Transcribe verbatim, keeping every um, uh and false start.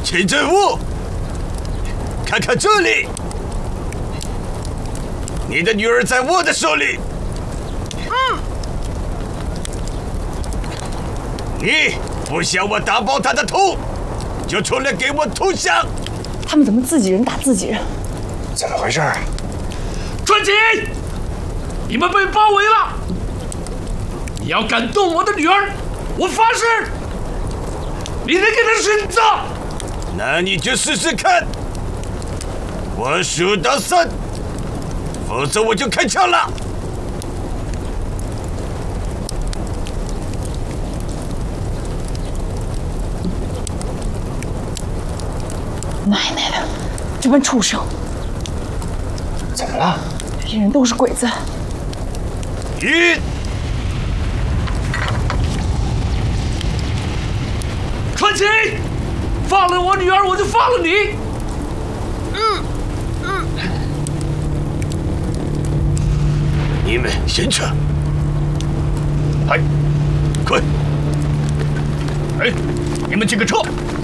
钱正武，看看这里，你的女儿在我的手里。嗯。你不想我打爆她的头，就出来给我投降。 他们怎么自己人打自己人？ 怎么回事啊？ 传奇，你们被包围了！你要敢动我的女儿，我发誓，你得给她殉葬。 那你就试试看。我数到三，否则我就开枪了。 奶奶的，这帮畜生！ 怎么了？ 这些人都是鬼子。 一， 传奇，放了我女儿，我就放了你。 嗯嗯。你们先撤。哎，快！哎，你们几个撤！